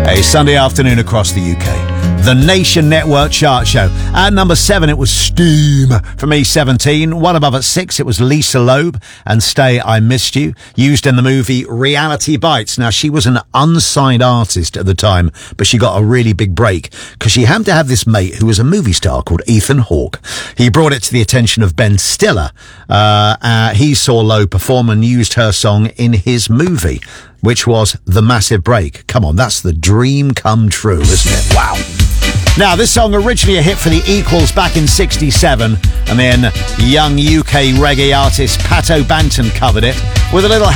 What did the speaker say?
A Sunday afternoon across the UK. The Nation Network Chart Show. At number 7, it was Steam from E17. One above at 6, it was Lisa Loeb and Stay I Missed You, used in the movie Reality Bites. Now, she was an unsigned artist at the time, but she got a really big break because she happened to have this mate who was a movie star called Ethan Hawke. He brought it to the attention of Ben Stiller. He saw Loeb perform and used her song in his movie, which was The Massive Break. Come on, that's the dream come true, isn't it? Wow. Now, this song originally a hit for the Equals back in '67, and then young UK reggae artist Pat O'Banton covered it with a little